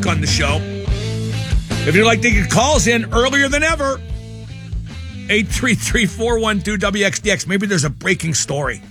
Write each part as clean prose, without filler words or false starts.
on the show. If you'd like to get calls in earlier than ever, 833-412-WXDX. Maybe there's a breaking story.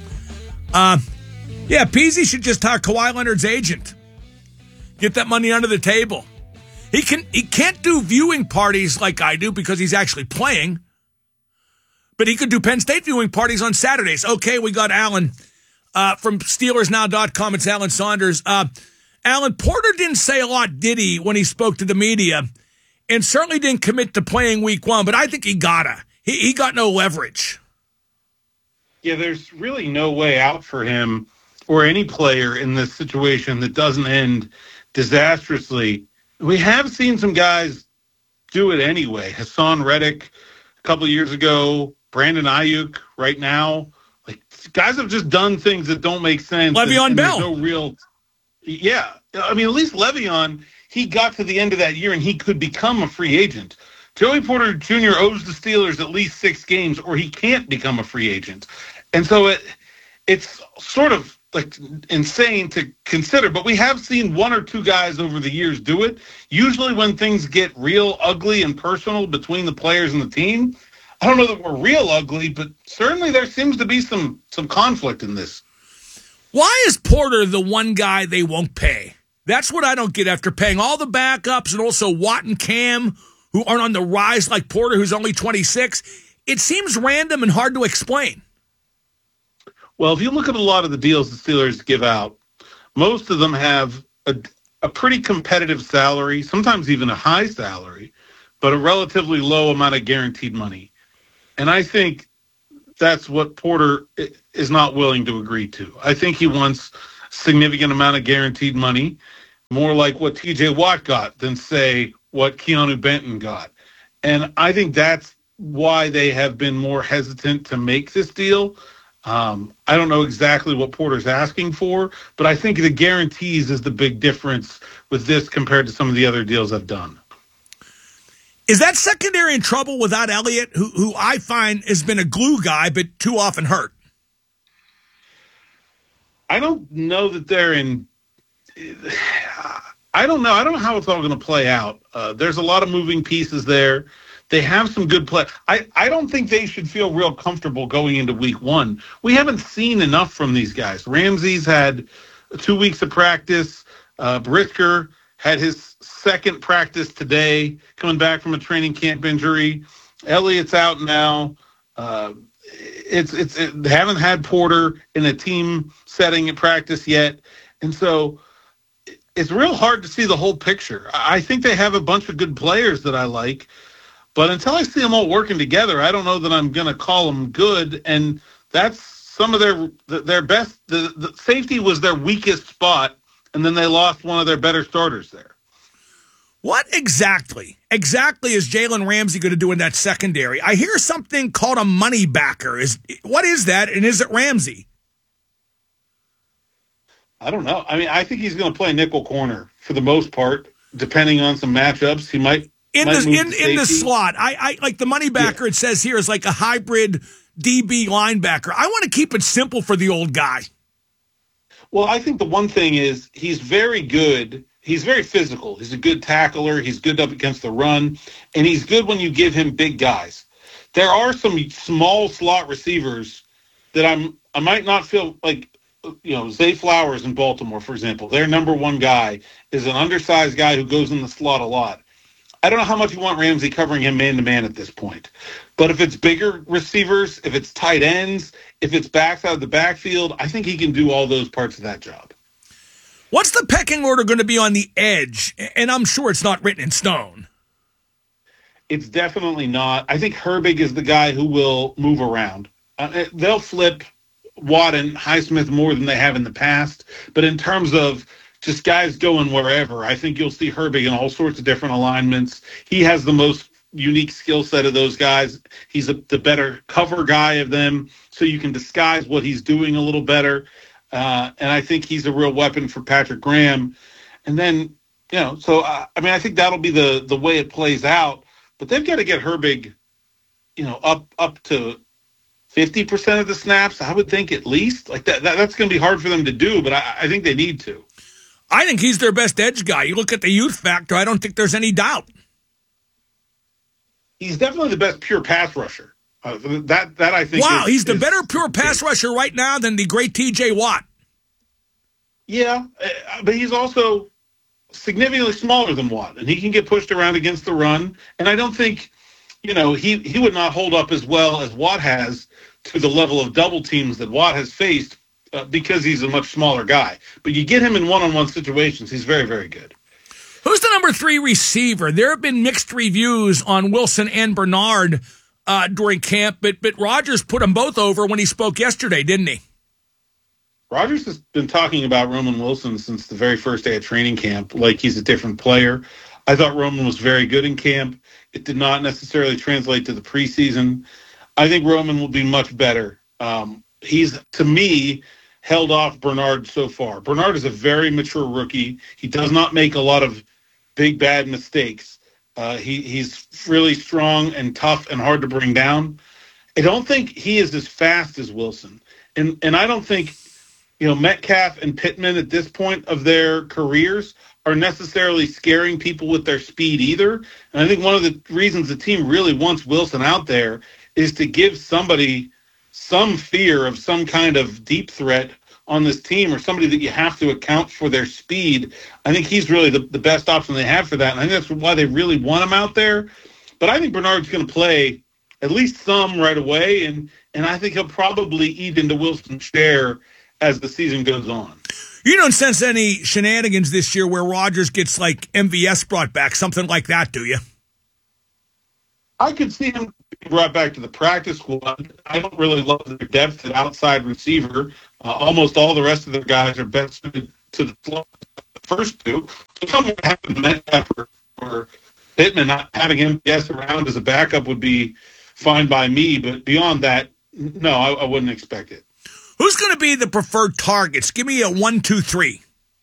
Yeah, Peasy should just hire Kawhi Leonard's agent. Get that money under the table. He can't do viewing parties like I do because he's actually playing. But he could do Penn State viewing parties on Saturdays. Okay, we got Alan from SteelersNow.com. It's Alan Saunders. Alan, Porter didn't say a lot, did he, when he spoke to the media? And certainly didn't commit to playing week one, but I think he gotta. He got no leverage. Yeah, there's really no way out for him or any player in this situation that doesn't end disastrously. We have seen some guys do it anyway. Hassan Reddick a couple of years ago, Brandon Ayuk right now. Like, guys have just done things that don't make sense. Le'Veon Bell. No real, yeah. I mean, at least Le'Veon, he got to the end of that year and he could become a free agent. Joey Porter Jr. owes the Steelers at least 6 games or he can't become a free agent. And so it's sort of like insane to consider, but we have seen 1 or 2 guys over the years do it. Usually when things get real ugly and personal between the players and the team, I don't know that we're real ugly, but certainly there seems to be some conflict in this. Why is Porter the one guy they won't pay? That's what I don't get after paying all the backups and also Watt and Cam, who aren't on the rise like Porter, who's only 26. It seems random and hard to explain. Well, if you look at a lot of the deals the Steelers give out, most of them have a pretty competitive salary, sometimes even a high salary, but a relatively low amount of guaranteed money. And I think that's what Porter is not willing to agree to. I think he wants a significant amount of guaranteed money, more like what T.J. Watt got than, say, what Keanu Benton got. And I think that's why they have been more hesitant to make this deal. I don't know exactly what Porter's asking for, but I think the guarantees is the big difference with this compared to some of the other deals I've done. Is that secondary in trouble without Elliott, who I find has been a glue guy, but too often hurt? I don't know that they're in. I don't know. I don't know how it's all going to play out. There's a lot of moving pieces there. They have some good play. I don't think they should feel real comfortable going into week one. We haven't seen enough from these guys. Ramsey's had 2 weeks of practice. Brisker had his second practice today, coming back from a training camp injury. Elliott's out now. They haven't had Porter in a team setting at practice yet. And so it's real hard to see the whole picture. I think they have a bunch of good players that I like. But until I see them all working together, I don't know that I'm going to call them good. And that's some of their best. The safety was their weakest spot, and then they lost one of their better starters there. What exactly is Jalen Ramsey going to do in that secondary? I hear something called a money backer. What is that, and is it Ramsey? I don't know. I mean, I think he's going to play nickel corner for the most part, depending on some matchups. He might. In the slot, I like the money backer. Yeah. It says here is like a hybrid DB linebacker. I want to keep it simple for the old guy. Well, I think the one thing is he's very good. He's very physical. He's a good tackler. He's good up against the run, and he's good when you give him big guys. There are some small slot receivers that I might not feel like. Zay Flowers in Baltimore, for example, their number one guy is an undersized guy who goes in the slot a lot. I don't know how much you want Ramsey covering him man-to-man at this point. But if it's bigger receivers, if it's tight ends, if it's backs out of the backfield, I think he can do all those parts of that job. What's the pecking order going to be on the edge? And I'm sure it's not written in stone. It's definitely not. I think Herbig is the guy who will move around. They'll flip Watt and Highsmith more than they have in the past. But in terms of just guys going wherever, I think you'll see Herbig in all sorts of different alignments. He has the most unique skill set of those guys. He's the better cover guy of them, so you can disguise what he's doing a little better. And I think he's a real weapon for Patrick Graham. And then, I think that'll be the way it plays out. But they've got to get Herbig, up to 50% of the snaps, I would think at least. Like that's going to be hard for them to do, but I think they need to. I think he's their best edge guy. You look at the youth factor, I don't think there's any doubt. He's definitely the best pure pass rusher. That I think. Wow, he's the better pure pass rusher right now than the great T.J. Watt. Yeah, but he's also significantly smaller than Watt, and he can get pushed around against the run. And I don't think, he would not hold up as well as Watt has to the level of double teams that Watt has faced because he's a much smaller guy. But you get him in one-on-one situations, he's very, very good. Who's the number 3 receiver? There have been mixed reviews on Wilson and Bernard during camp, but Rodgers put them both over when he spoke yesterday, didn't he? Rodgers has been talking about Roman Wilson since the very first day of training camp, like he's a different player. I thought Roman was very good in camp. It did not necessarily translate to the preseason. I think Roman will be much better. He's, to me, held off Bernard so far. Bernard is a very mature rookie. He does not make a lot of big, bad mistakes. He's really strong and tough and hard to bring down. I don't think he is as fast as Wilson. And I don't think, Metcalf and Pittman at this point of their careers are necessarily scaring people with their speed either. And I think one of the reasons the team really wants Wilson out there is to give somebody some fear of some kind of deep threat on this team, or somebody that you have to account for their speed. I think he's really the best option they have for that, and I think that's why they really want him out there. But I think Bernard's going to play at least some right away, and I think he'll probably eat into Wilson's share as the season goes on. You don't sense any shenanigans this year where Rodgers gets like MVS brought back, something like that, do you? I could see him brought back to the practice squad. I don't really love their depth at outside receiver. Almost all the rest of their guys are best suited to the first two. So something would happen to Metcalf or Pittman. Not having MVS around as a backup would be fine by me. But beyond that, no, I wouldn't expect it. Who's going to be the preferred targets? Give me a 1, 2, 3.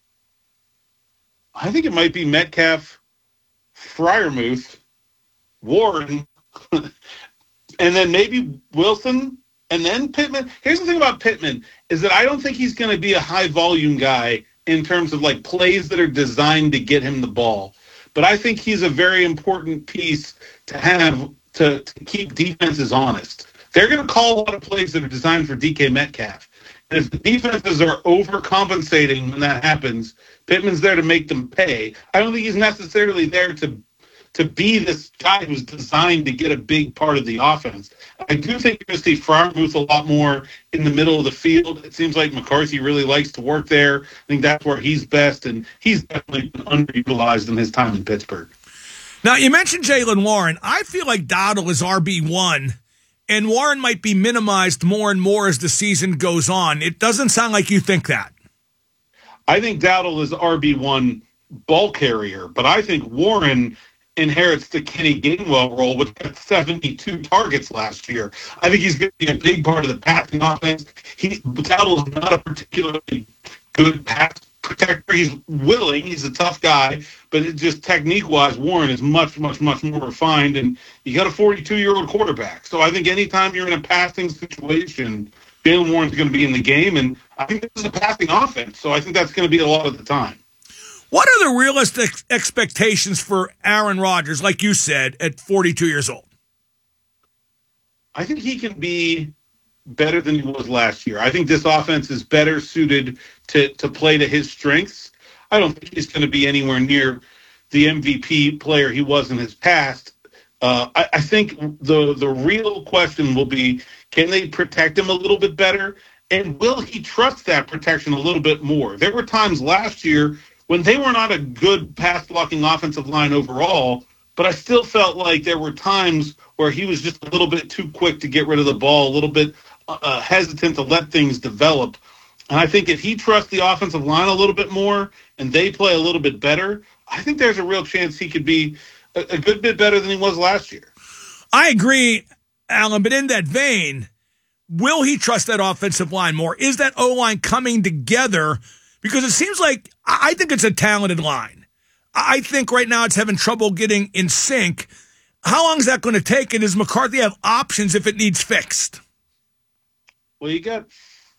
I think it might be Metcalf, Freiermuth, Warren, and then maybe Wilson, and then Pittman. Here's the thing about Pittman is that I don't think he's going to be a high-volume guy in terms of like plays that are designed to get him the ball. But I think he's a very important piece to have to keep defenses honest. They're going to call a lot of plays that are designed for DK Metcalf. And if the defenses are overcompensating when that happens, Pittman's there to make them pay. I don't think he's necessarily there to be this guy who's designed to get a big part of the offense. I do think you're going to see Freiermuth a lot more in the middle of the field. It seems like McCarthy really likes to work there. I think that's where he's best, and he's definitely been underutilized in his time in Pittsburgh. Now, you mentioned Jaylen Warren. I feel like Dowdle is RB1, and Warren might be minimized more and more as the season goes on. It doesn't sound like you think that. I think Dowdle is RB1 ball carrier, but I think Warren inherits the Kenny Gainwell role, which had 72 targets last year. I think he's going to be a big part of the passing offense. Dowdle is not a particularly good pass protector. He's willing. He's a tough guy, but it just technique-wise, Warren is much, much, much more refined, and you got a 42-year-old quarterback. So I think anytime you're in a passing situation, Jaylen Warren's going to be in the game, and I think this is a passing offense, so I think that's going to be a lot of the time. What are the realistic expectations for Aaron Rodgers, like you said, at 42 years old? I think he can be better than he was last year. I think this offense is better suited to play to his strengths. I don't think he's going to be anywhere near the MVP player he was in his past. I think the real question will be, can they protect him a little bit better? And will he trust that protection a little bit more? There were times last year when they were not a good pass-blocking offensive line overall, but I still felt like there were times where he was just a little bit too quick to get rid of the ball, a little bit hesitant to let things develop. And I think if he trusts the offensive line a little bit more and they play a little bit better, I think there's a real chance he could be a good bit better than he was last year. I agree, Alan, but in that vein, will he trust that offensive line more? Is that O-line coming together? Because it seems like, I think it's a talented line. I think right now it's having trouble getting in sync. How long is that going to take? And does McCarthy have options if it needs fixed? Well, you got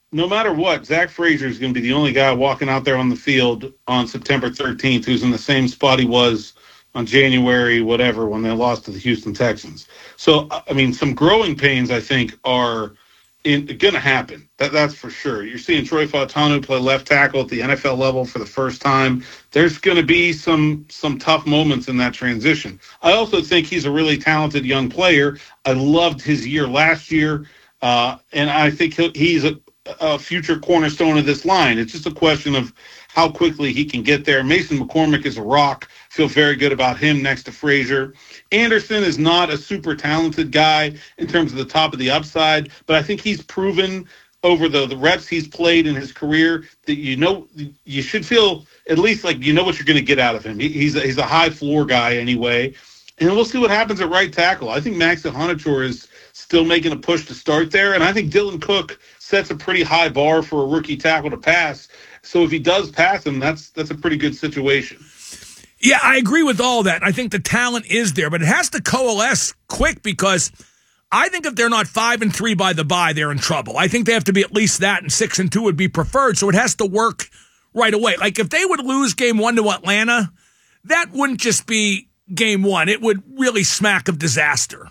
no matter what, Zach Frazier is going to be the only guy walking out there on the field on September 13th who's in the same spot he was on January, whatever, when they lost to the Houston Texans. So, I mean, some growing pains, I think, are going to happen. That's for sure. You're seeing Troy Fautanu play left tackle at the NFL level for the first time. There's going to be some tough moments in that transition. I also think he's a really talented young player. I loved his year last year, and I think he's a future cornerstone of this line. It's just a question of how quickly he can get there. Mason McCormick is a rock. Feel very good about him next to Frazier. Anderson is not a super talented guy in terms of the top of the upside, but I think he's proven over the reps he's played in his career that you should feel at least like you know what you're going to get out of him. He's a high floor guy anyway. And we'll see what happens at right tackle. I think Max Ihanachor is still making a push to start there, and I think Dylan Cook sets a pretty high bar for a rookie tackle to pass. So if he does pass him, that's a pretty good situation. Yeah, I agree with all that. I think the talent is there, but it has to coalesce quick because I think if they're not 5-3 by the bye, they're in trouble. I think they have to be at least that, and 6-2 would be preferred. So it has to work right away. Like if they would lose game 1 to Atlanta, that wouldn't just be game 1. It would really smack of disaster.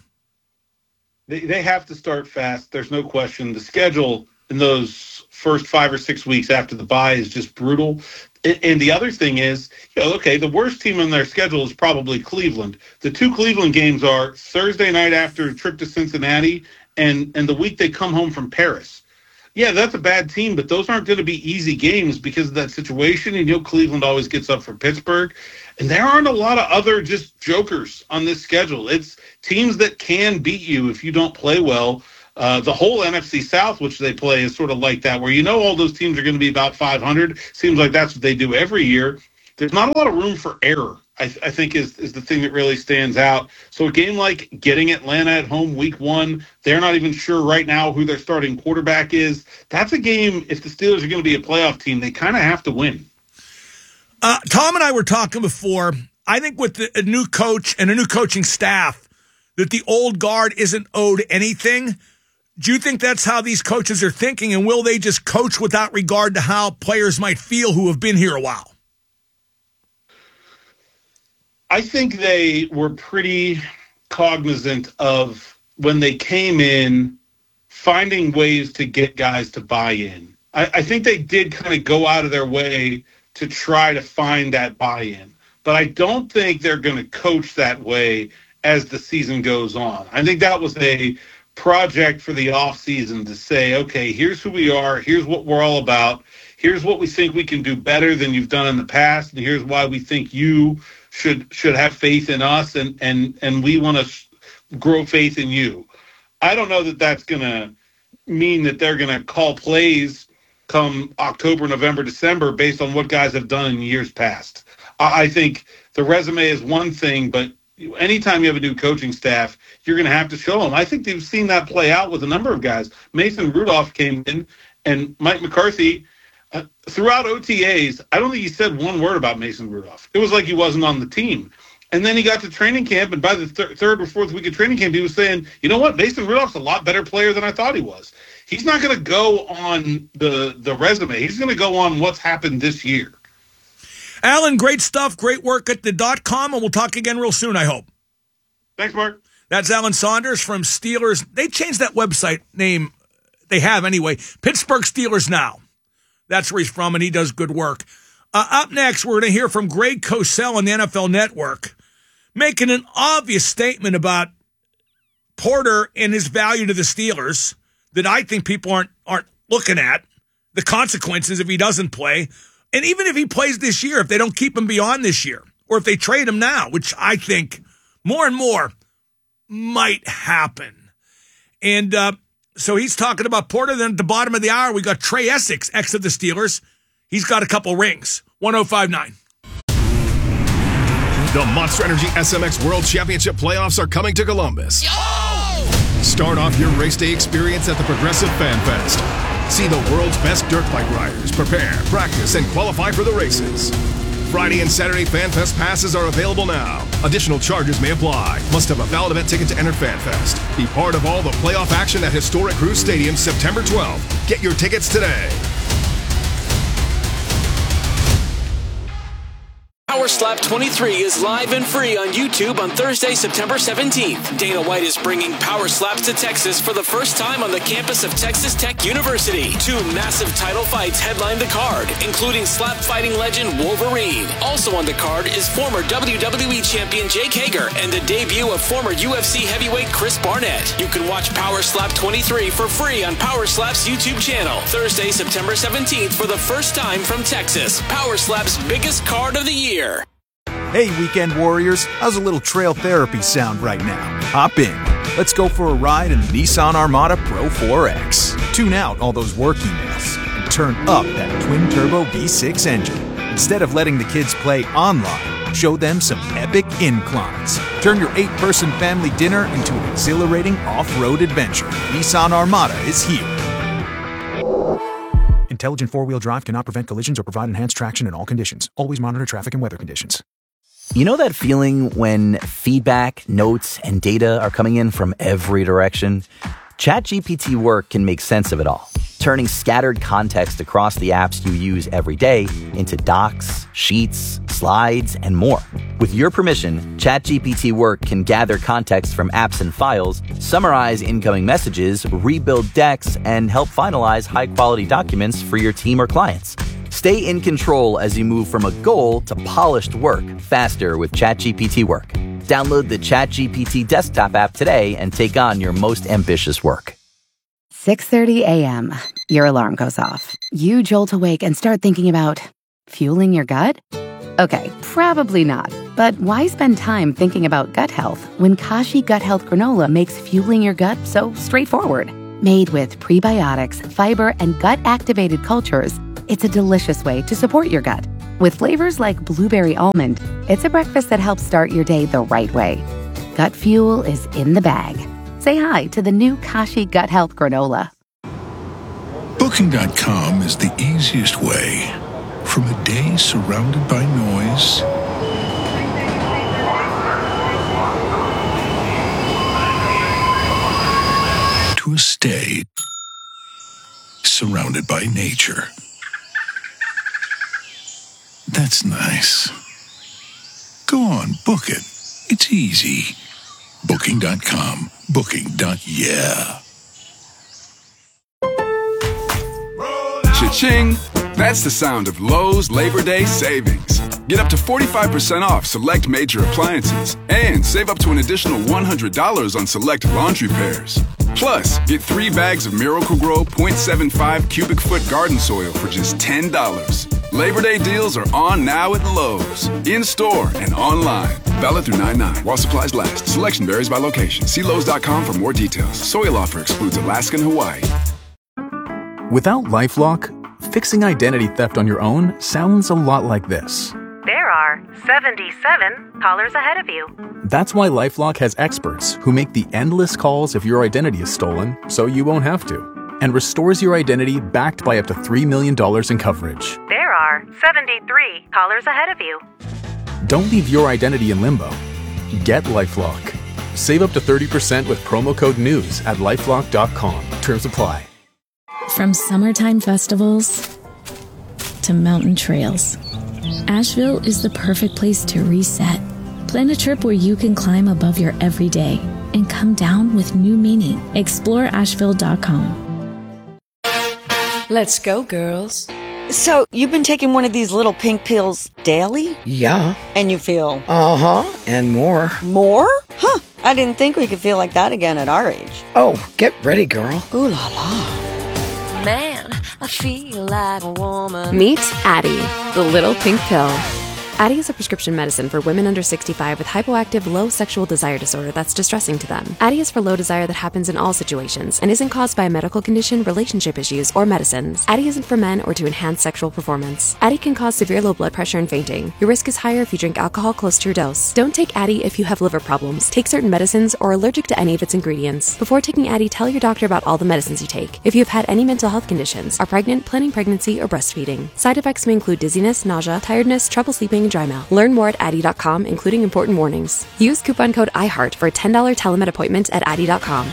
They have to start fast. There's no question. The schedule in those first 5 or 6 weeks after the bye is just brutal. And the other thing is, the worst team on their schedule is probably Cleveland. The 2 Cleveland games are Thursday night after a trip to Cincinnati and the week they come home from Paris. Yeah, that's a bad team, but those aren't going to be easy games because of that situation. And Cleveland always gets up for Pittsburgh. And there aren't a lot of other just jokers on this schedule. It's teams that can beat you if you don't play well. The whole NFC South, which they play, is sort of like that, where all those teams are going to be about 500. Seems like that's what they do every year. There's not a lot of room for error, I think, is the thing that really stands out. So a game like getting Atlanta at home week 1, they're not even sure right now who their starting quarterback is. That's a game, if the Steelers are going to be a playoff team, they kind of have to win. Tom and I were talking before. I think with a new coach and a new coaching staff, that the old guard isn't owed anything. Do you think that's how these coaches are thinking, and will they just coach without regard to how players might feel who have been here a while? I think they were pretty cognizant of, when they came in, finding ways to get guys to buy in. I think they did kind of go out of their way to try to find that buy-in. But I don't think they're going to coach that way as the season goes on. I think that was a project for the offseason to say, okay, here's who we are, here's what we're all about, here's what we think we can do better than you've done in the past, and here's why we think you should have faith in us, and we want to grow faith in you. I don't know that that's going to mean that they're going to call plays come October, November, December based on what guys have done in years past. I think the resume is one thing, but anytime you have a new coaching staff, you're going to have to show them. I think they've seen that play out with a number of guys. Mason Rudolph came in, and Mike McCarthy, throughout OTAs, I don't think he said one word about Mason Rudolph. It was like he wasn't on the team. And then he got to training camp, and by the third or fourth week of training camp, he was saying, you know what, Mason Rudolph's a lot better player than I thought he was. He's not going to go on the resume. He's going to go on what's happened this year. Alan, great stuff. Great work at the .com, and we'll talk again real soon, I hope. Thanks, Mark. That's Alan Saunders from Steelers. They changed that website name. They have anyway. Pittsburgh Steelers Now. That's where he's from, and he does good work. Up next, we're going to hear from Greg Cosell on the NFL Network, making an obvious statement about Porter and his value to the Steelers that I think people aren't looking at, the consequences if he doesn't play. And even if he plays this year, if they don't keep him beyond this year, or if they trade him now, which I think more and more might happen. And so he's talking about Porter. Then at the bottom of the hour, we got Trey Essex, ex of the Steelers. He's got a couple rings. 105.9. The Monster Energy SMX World Championship playoffs are coming to Columbus. Start off your race day experience at the Progressive Fan Fest. See the world's best dirt bike riders prepare, practice, and qualify for the races. Friday and Saturday FanFest passes are available now. Additional charges may apply. Must have a valid event ticket to enter FanFest. Be part of all the playoff action at historic Crew Stadium September 12th. Get your tickets today. Power Slap 23 is live and free on YouTube on Thursday, September 17th. Dana White is bringing Power Slaps to Texas for the first time on the campus of Texas Tech University. 2 massive title fights headline the card, including slap fighting legend Wolverine. Also on the card is former WWE champion Jake Hager and the debut of former UFC heavyweight Chris Barnett. You can watch Power Slap 23 for free on Power Slap's YouTube channel. Thursday, September 17th for the first time from Texas. Power Slap's biggest card of the year. Hey, Weekend Warriors, how's a little trail therapy sound right now? Hop in. Let's go for a ride in the Nissan Armada Pro 4X. Tune out all those work emails and turn up that twin-turbo V6 engine. Instead of letting the kids play online, show them some epic inclines. Turn your 8-person family dinner into an exhilarating off-road adventure. Nissan Armada is here. Intelligent four-wheel drive cannot prevent collisions or provide enhanced traction in all conditions. Always monitor traffic and weather conditions. You know that feeling when feedback, notes, and data are coming in from every direction? ChatGPT Work can make sense of it all, turning scattered context across the apps you use every day into docs, sheets, slides, and more. With your permission, ChatGPT Work can gather context from apps and files, summarize incoming messages, rebuild decks, and help finalize high-quality documents for your team or clients. Stay in control as you move from a goal to polished work faster with ChatGPT Work. Download the ChatGPT desktop app today and take on your most ambitious work. 6:30 a.m. Your alarm goes off. You jolt awake and start thinking about fueling your gut? Okay, probably not. But why spend time thinking about gut health when Kashi Gut Health Granola makes fueling your gut so straightforward? Made with prebiotics, fiber, and gut-activated cultures, it's a delicious way to support your gut. With flavors like blueberry almond, it's a breakfast that helps start your day the right way. Gut fuel is in the bag. Say hi to the new Kashi Gut Health Granola. Booking.com is the easiest way from a day surrounded by noise to a stay surrounded by nature. That's nice. Go on, book it. It's easy. Booking.com. Booking.yeah. Cha-ching! That's the sound of Lowe's Labor Day savings. Get up to 45% off select major appliances and save up to an additional $100 on select laundry pairs. Plus, get 3 bags of Miracle-Gro 0.75 cubic foot garden soil for just $10. Labor Day deals are on now at Lowe's. In-store and online. Valid through 9/9 while supplies last. Selection varies by location. See Lowe's.com for more details. Soil offer excludes Alaska and Hawaii. Without LifeLock, fixing identity theft on your own sounds a lot like this. There are 77 callers ahead of you. That's why LifeLock has experts who make the endless calls if your identity is stolen so you won't have to, and restores your identity backed by up to $3 million in coverage. There are 73 callers ahead of you. Don't leave your identity in limbo. Get LifeLock. Save up to 30% with promo code NEWS at LifeLock.com. Terms apply. From summertime festivals to mountain trails, Asheville is the perfect place to reset. Plan a trip where you can climb above your everyday and come down with new meaning. Explore Asheville.com. Let's go, girls. So, you've been taking one of these little pink pills daily? Yeah. And you feel? Uh-huh, and more. More? Huh, I didn't think we could feel like that again at our age. Oh, get ready, girl. Ooh la la. Man, I feel like a woman. Meet Addie, the little pink pill. Addie is a prescription medicine for women under 65 with hypoactive low sexual desire disorder that's distressing to them. Addie is for low desire that happens in all situations and isn't caused by a medical condition, relationship issues, or medicines. Addie isn't for men or to enhance sexual performance. Addie can cause severe low blood pressure and fainting. Your risk is higher if you drink alcohol close to your dose. Don't take Addie if you have liver problems, take certain medicines, or are allergic to any of its ingredients. Before taking Addie, tell your doctor about all the medicines you take. If you have had any mental health conditions, are pregnant, planning pregnancy, or breastfeeding. Side effects may include dizziness, nausea, tiredness, trouble sleeping, only dry mouth. Learn more at Addy.com, including important warnings. Use coupon code IHEART for a $10 telemed appointment at Addy.com.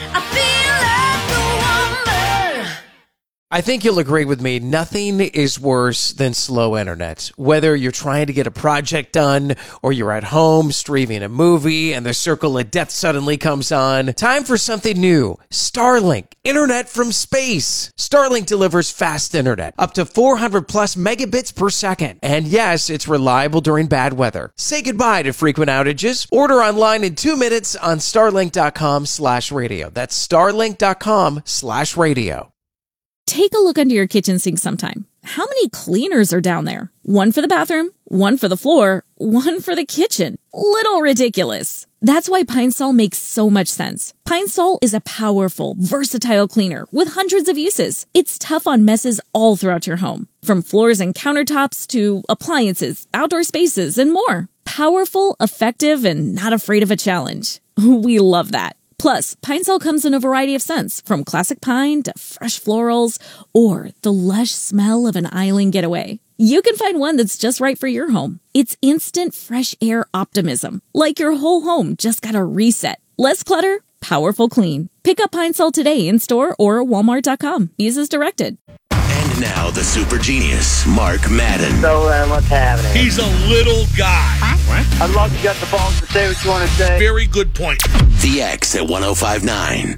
I think you'll agree with me, nothing is worse than slow internet. Whether you're trying to get a project done or you're at home streaming a movie and the circle of death suddenly comes on, time for something new. Starlink, internet from space. Starlink delivers fast internet, up to 400 plus megabits per second. And yes, it's reliable during bad weather. Say goodbye to frequent outages. Order online in 2 minutes on starlink.com/radio. That's starlink.com/radio. Take a look under your kitchen sink sometime. How many cleaners are down there? One for the bathroom, one for the floor, one for the kitchen. Little ridiculous. That's why Pine Sol makes so much sense. Pine Sol is a powerful, versatile cleaner with hundreds of uses. It's tough on messes all throughout your home, from floors and countertops to appliances, outdoor spaces, and more. Powerful, effective, and not afraid of a challenge. We love that. Plus, Pine Sol comes in a variety of scents, from classic pine to fresh florals or the lush smell of an island getaway. You can find one that's just right for your home. It's instant fresh air optimism, like your whole home just got a reset. Less clutter, powerful clean. Pick up Pine Sol today in store or Walmart.com. Use as directed. And now the super genius, Mark Madden. So, what's happening? He's a little guy. What? I'd love you got the balls to say what you want to say. Very good point. The X at 105.9.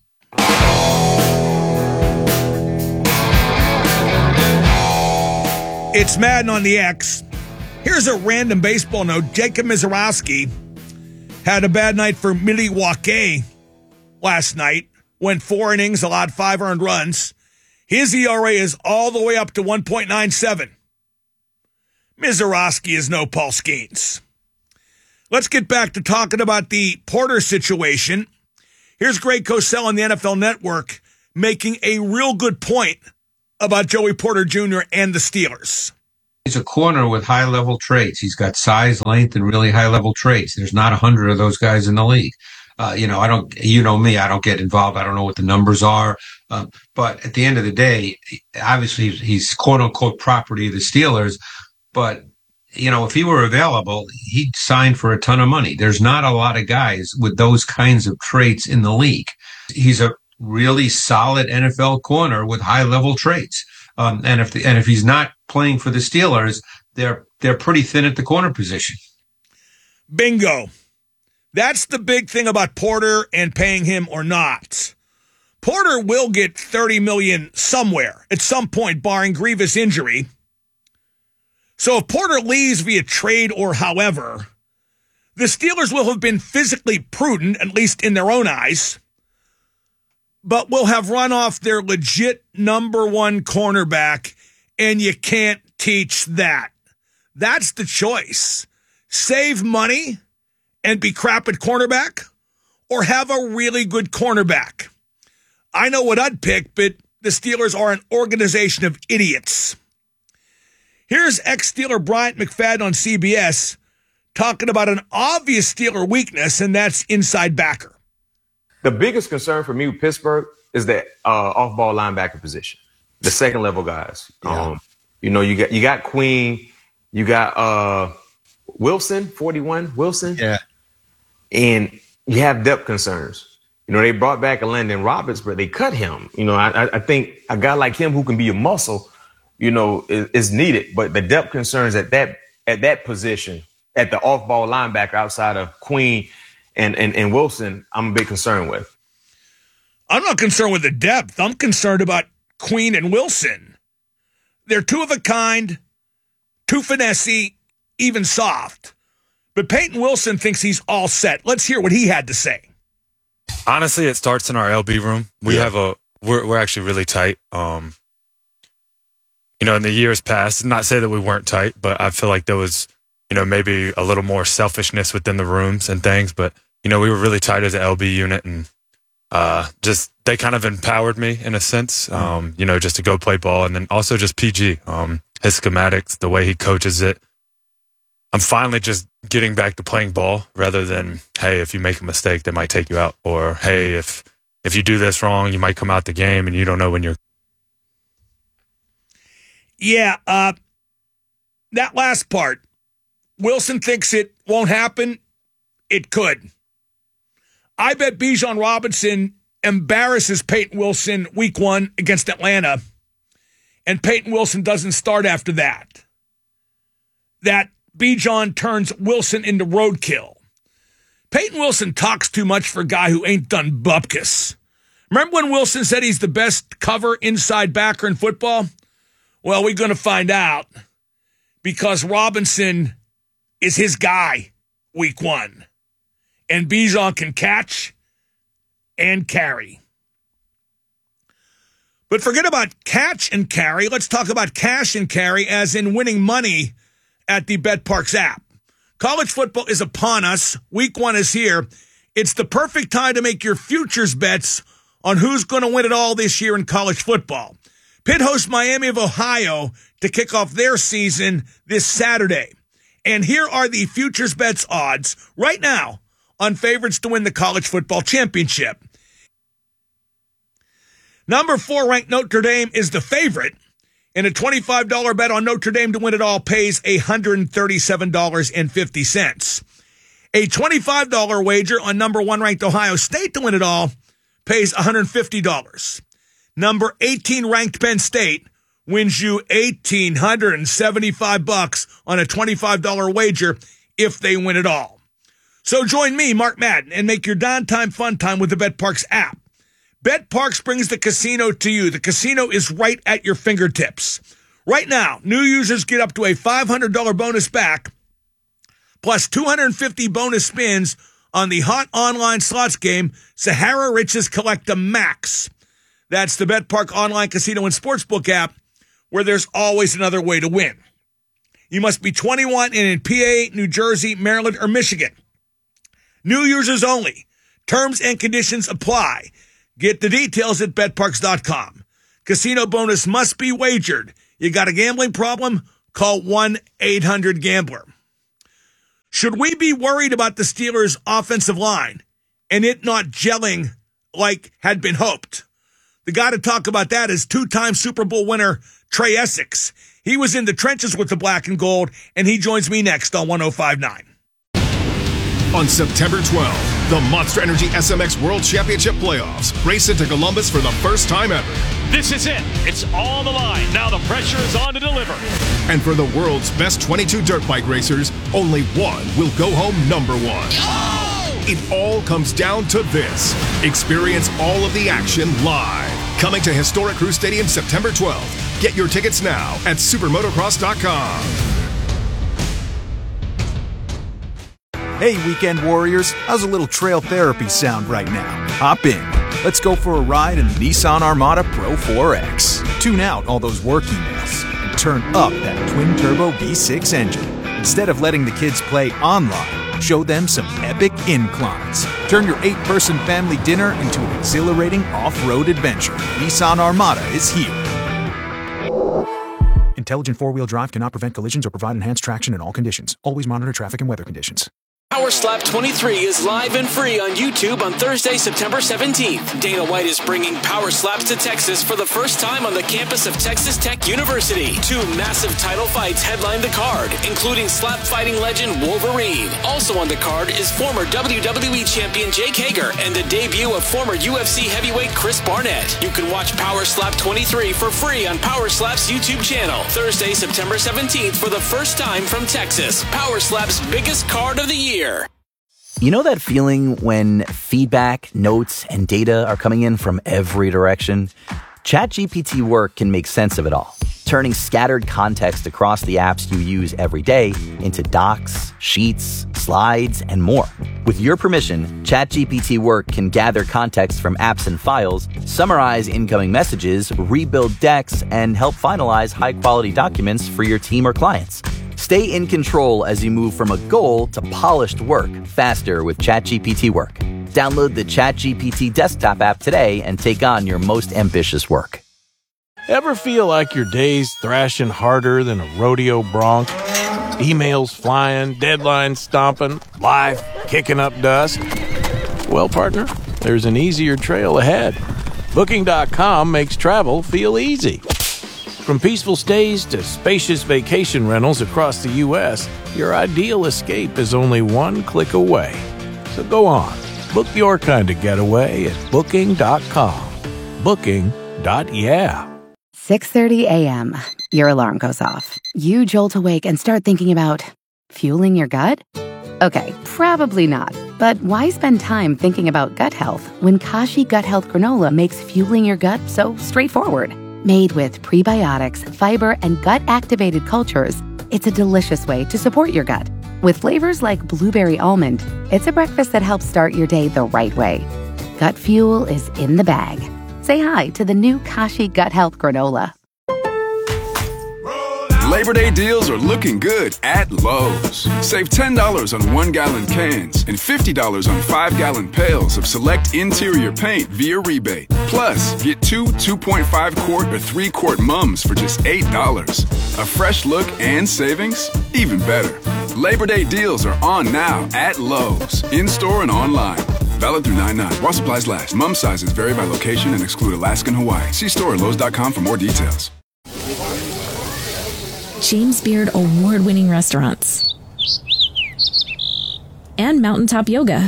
It's Madden on the X. Here's a random baseball note. Jacob Misiorowski had a bad night for Milwaukee last night. Went 4 innings, allowed 5 earned runs. His ERA is all the way up to 1.97. Misiorowski is no Paul Skeens. Let's get back to talking about the Porter situation. Here's Greg Cosell on the NFL Network making a real good point about Joey Porter Jr. and the Steelers. He's a corner with high-level traits. He's got size, length, and really high-level traits. There's not 100 of those guys in the league. I don't get involved. I don't know what the numbers are. But at the end of the day, obviously he's quote-unquote property of the Steelers. But, if he were available, he'd sign for a ton of money. There's not a lot of guys with those kinds of traits in the league. He's a really solid NFL corner with high-level traits. And if he's not playing for the Steelers, they're pretty thin at the corner position. Bingo. That's the big thing about Porter and paying him or not. Porter will get $30 million somewhere at some point, barring grievous injury. So if Porter leaves via trade or however, the Steelers will have been physically prudent, at least in their own eyes, but will have run off their legit number one cornerback, and you can't teach that. That's the choice. Save money and be crap at cornerback, or have a really good cornerback. I know what I'd pick, but the Steelers are an organization of idiots. Here's ex-Steeler Bryant McFadden on CBS talking about an obvious Steeler weakness, and that's inside backer. The biggest concern for me with Pittsburgh is the off-ball linebacker position, the second-level guys. Yeah. You got Queen, you got Wilson, 41, Wilson. Yeah. And you have depth concerns. They brought back a Landon Roberts, but they cut him. I think a guy like him who can be a muscle, is needed. But the depth concerns at that position, at the off-ball linebacker outside of Queen and Wilson, I'm a bit concerned with. I'm not concerned with the depth. I'm concerned about Queen and Wilson. They're two of a kind, too finessey, even soft. But Peyton Wilson thinks he's all set. Let's hear what he had to say. Honestly, it starts in our LB room. We're actually really tight. In the years past, not say that we weren't tight, but I feel like there was, maybe a little more selfishness within the rooms and things. But, we were really tight as an LB unit, and just they kind of empowered me in a sense, just to go play ball. And then also just PG, his schematics, the way he coaches it. I'm finally just getting back to playing ball rather than, hey, if you make a mistake, they might take you out. Or, hey, if you do this wrong, you might come out the game and you don't know when you're. Yeah, that last part, Wilson thinks it won't happen. It could. I bet Bijan Robinson embarrasses Peyton Wilson week 1 against Atlanta, and Peyton Wilson doesn't start after that. That Bijan turns Wilson into roadkill. Peyton Wilson talks too much for a guy who ain't done bupkis. Remember when Wilson said he's the best cover inside backer in football? Well, we're going to find out because Robinson is his guy week 1. And Bijan can catch and carry. But forget about catch and carry. Let's talk about cash and carry, as in winning money at the BetParx app. College football is upon us. Week 1 is here. It's the perfect time to make your futures bets on who's going to win it all this year in college football. Pitt hosts Miami of Ohio to kick off their season this Saturday. And here are the futures bets odds right now on favorites to win the college football championship. Number 4 ranked Notre Dame is the favorite, and a $25 bet on Notre Dame to win it all pays $137.50. A $25 wager on number 1 ranked Ohio State to win it all pays $150. Number 18 ranked Penn State wins you $1,875 on a $25 wager if they win it all. So join me, Mark Madden, and make your downtime fun time with the BetParx app. BetParx brings the casino to you. The casino is right at your fingertips. Right now, new users get up to a $500 bonus back, plus 250 bonus spins on the hot online slots game, Sahara Riches Collecta Max. That's the BetParx online casino and sportsbook app, where there's always another way to win. You must be 21 and in PA, New Jersey, Maryland, or Michigan. New users only. Terms and conditions apply. Get the details at betparx.com. Casino bonus must be wagered. You got a gambling problem? Call 1-800-GAMBLER. Should we be worried about the Steelers' offensive line and it not gelling like had been hoped? The guy to talk about that is two-time Super Bowl winner Trey Essex. He was in the trenches with the black and gold, and he joins me next on 105.9. On September 12th, the Monster Energy SMX World Championship Playoffs race into Columbus for the first time ever. This is it. It's on the line. Now the pressure is on to deliver. And for the world's best 22 dirt bike racers, only one will go home number 1. Oh! It all comes down to this. Experience all of the action live. Coming to historic Crew Stadium September 12th. Get your tickets now at supermotocross.com. Hey, weekend warriors, how's a little trail therapy sound right now? Hop in. Let's go for a ride in the Nissan Armada Pro 4X. Tune out all those work emails and turn up that twin-turbo V6 engine. Instead of letting the kids play online, show them some epic inclines. Turn your 8-person family dinner into an exhilarating off-road adventure. Nissan Armada is here. Intelligent four-wheel drive cannot prevent collisions or provide enhanced traction in all conditions. Always monitor traffic and weather conditions. Power Slap 23 is live and free on YouTube on Thursday, September 17th. Dana White is bringing Power Slaps to Texas for the first time on the campus of Texas Tech University. 2 massive title fights headline the card, including slap fighting legend Wolverine. Also on the card is former WWE champion Jake Hager and the debut of former UFC heavyweight Chris Barnett. You can watch Power Slap 23 for free on Power Slap's YouTube channel. Thursday, September 17th for the first time from Texas. Power Slap's biggest card of the year. You know that feeling when feedback, notes, and data are coming in from every direction? ChatGPT Work can make sense of it all, turning scattered context across the apps you use every day into docs, sheets, slides, and more. With your permission, ChatGPT Work can gather context from apps and files, summarize incoming messages, rebuild decks, and help finalize high-quality documents for your team or clients. Stay in control as you move from a goal to polished work faster with ChatGPT Work. Download the ChatGPT desktop app today and take on your most ambitious work. Ever feel like your day's thrashing harder than a rodeo bronc? Emails flying, deadlines stomping, life kicking up dust? Well, partner, there's an easier trail ahead. Booking.com makes travel feel easy. From peaceful stays to spacious vacation rentals across the U.S., your ideal escape is only one click away. So go on, book your kind of getaway at Booking.com. Booking.yeah. 6:30 a.m. Your alarm goes off. You jolt awake and start thinking about fueling your gut? Okay, probably not. But why spend time thinking about gut health when Kashi Gut Health Granola makes fueling your gut so straightforward? Made with prebiotics, fiber, and gut-activated cultures, it's a delicious way to support your gut. With flavors like blueberry almond, it's a breakfast that helps start your day the right way. Gut fuel is in the bag. Say hi to the new Kashi Gut Health Granola. Labor Day deals are looking good at Lowe's. Save $10 on 1-gallon cans and $50 on 5-gallon pails of select interior paint via rebate. Plus, get 2 2.5-quart or 3-quart mums for just $8. A fresh look and savings? Even better. Labor Day deals are on now at Lowe's, in-store and online. Valid through 9/9. While supplies last. Mum sizes vary by location and exclude Alaska and Hawaii. See store at Lowe's.com for more details. James Beard award-winning restaurants, and mountaintop yoga.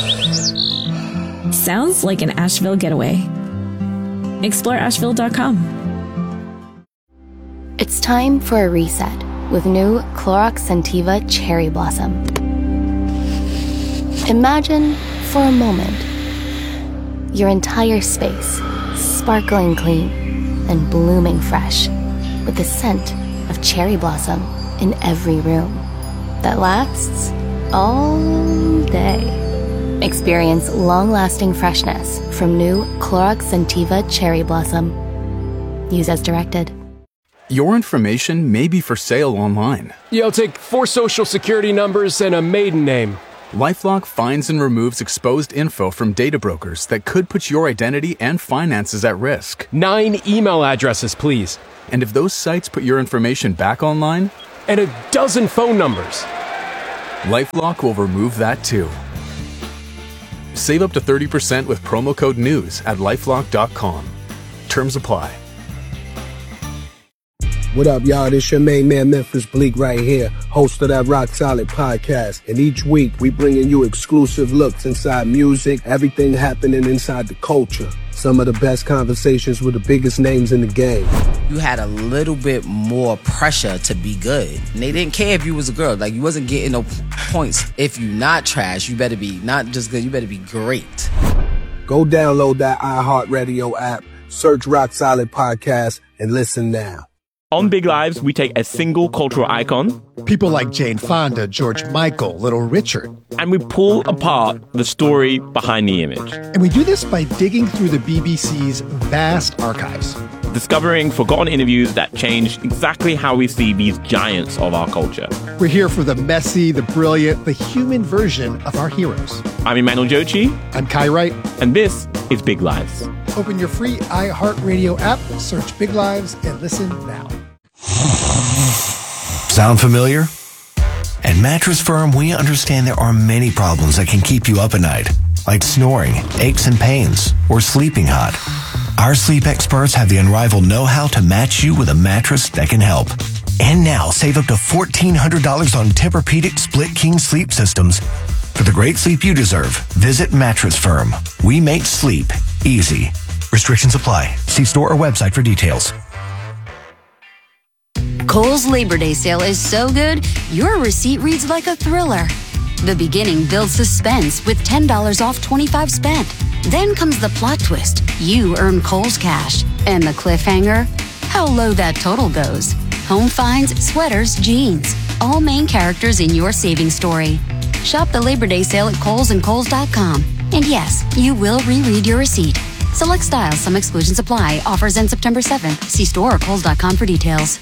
Sounds like an Asheville getaway. Explore Asheville.com. It's time for a reset with new Clorox Scentiva Cherry Blossom. Imagine for a moment your entire space sparkling clean and blooming fresh with the scent of cherry blossom in every room that lasts all day. Experience long-lasting freshness from new Clorox Scentiva Cherry Blossom. Use as directed. Your information may be for sale online. I'll take 4 social security numbers and a maiden name. LifeLock finds and removes exposed info from data brokers that could put your identity and finances at risk. 9 email addresses, please. And if those sites put your information back online? And a dozen phone numbers. LifeLock will remove that too. Save up to 30% with promo code NEWS at LifeLock.com. Terms apply. What up, y'all? This your main man, Memphis Bleak, right here, host of that Rock Solid podcast. And each week, we bringing you exclusive looks inside music, everything happening inside the culture. Some of the best conversations with the biggest names in the game. You had a little bit more pressure to be good. And they didn't care if you was a girl. Like, you wasn't getting no points. If you not trash, you better be not just good, you better be great. Go download that iHeartRadio app, search Rock Solid Podcast, and listen now. On Big Lives, we take a single cultural icon, people like Jane Fonda, George Michael, Little Richard, and we pull apart the story behind the image. And we do this by digging through the BBC's vast archives, discovering forgotten interviews that change exactly how we see these giants of our culture. We're here for the messy, the brilliant, the human version of our heroes. I'm Emmanuel Jochi. I'm Kai Wright. And this is Big Lives. Open your free iHeartRadio app, search Big Lives, and listen now. Sound familiar? At Mattress Firm, we understand there are many problems that can keep you up at night, like snoring, aches and pains, or sleeping hot. Our sleep experts have the unrivaled know-how to match you with a mattress that can help. And now, save up to $1,400 on Tempur-Pedic Split King sleep systems. For the great sleep you deserve, visit Mattress Firm. We make sleep easy. Restrictions apply. See store or website for details. Kohl's Labor Day sale is so good, your receipt reads like a thriller. The beginning builds suspense with $10 off 25 spent. Then comes the plot twist. You earn Kohl's cash. And the cliffhanger? How low that total goes. Home finds, sweaters, jeans. All main characters in your savings story. Shop the Labor Day sale at Kohl's and Kohl's.com. And yes, you will reread your receipt. Select styles, some exclusions apply. Offers end September 7th. See store or Kohl's.com for details.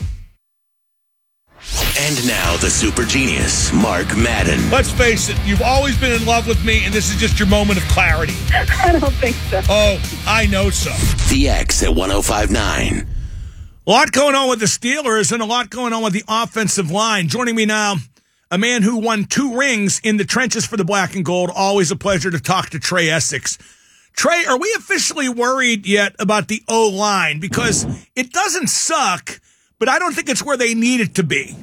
And now the super genius, Mark Madden. Let's face it, you've always been in love with me, and this is just your moment of clarity. I don't think so. Oh, I know so. The X at 105.9. A lot going on with the Steelers and a lot going on with the offensive line. Joining me now, a man who won 2 rings in the trenches for the black and gold. Always a pleasure to talk to Trey Essex. Trey, are we officially worried yet about the O-line? Because it doesn't suck, but I don't think it's where they need it to be.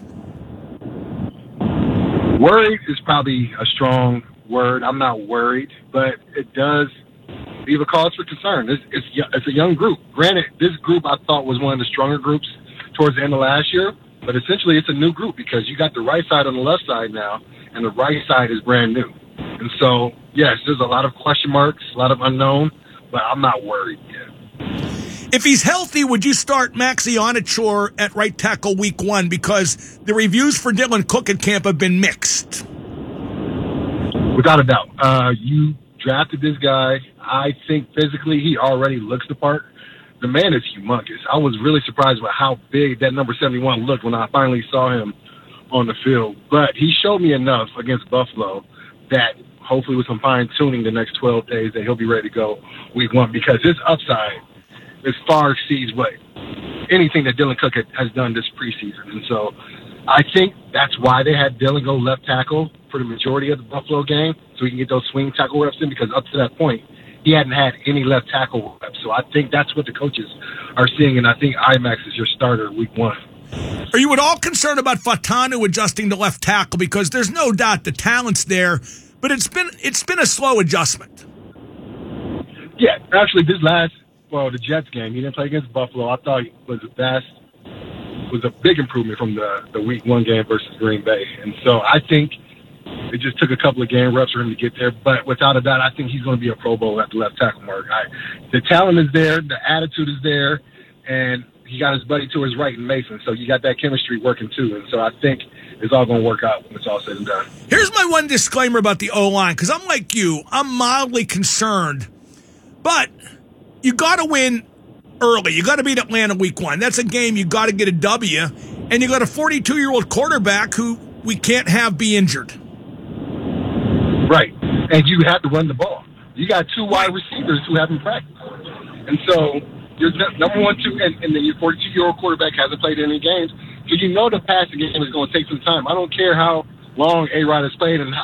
Worried is probably a strong word. I'm not worried, but it does leave a cause for concern. It's a young group. Granted, this group I thought was one of the stronger groups towards the end of last year, but essentially it's a new group because you got the right side on the left side now, and the right side is brand new. And so, yes, there's a lot of question marks, a lot of unknown, but I'm not worried yet. If he's healthy, would you start Maxi Onachor at right tackle week 1? Because the reviews for Dylan Cook at camp have been mixed. Without a doubt. You drafted this guy. I think physically he already looks the part. The man is humongous. I was really surprised by how big that number 71 looked when I finally saw him on the field. But he showed me enough against Buffalo that hopefully with some fine-tuning the next 12 days that he'll be ready to go week 1 because his upside is far exceeds what anything that Dylan Cook has done this preseason. And so I think that's why they had Dylan go left tackle for the majority of the Buffalo game so he can get those swing tackle reps in because up to that point, he hadn't had any left tackle reps. So I think that's what the coaches are seeing, and I think IMAX is your starter week 1. Are you at all concerned about Fatanu adjusting to left tackle? Because there's no doubt the talent's there, but it's been a slow adjustment. Yeah, actually the Jets game, he didn't play against Buffalo. I thought it was a big improvement from the week 1 game versus Green Bay. And so I think it just took a couple of game reps for him to get there. But without a doubt, I think he's going to be a Pro Bowl at the left tackle mark. The talent is there, the attitude is there, and he got his buddy to his right in Mason. So you got that chemistry working too. And so I think it's all going to work out when it's all said and done. Here's my one disclaimer about the O-line, because I'm like you. I'm mildly concerned. But you got to win early. You got to beat Atlanta week 1. That's a game you got to get a W. And you got a 42-year-old quarterback who we can't have be injured. Right. And you have to run the ball. You got 2 wide receivers who haven't practiced. And so your number 1, 2, and then your 42-year-old quarterback hasn't played any games. So you know the passing game is going to take some time. I don't care how long A-Rod has played and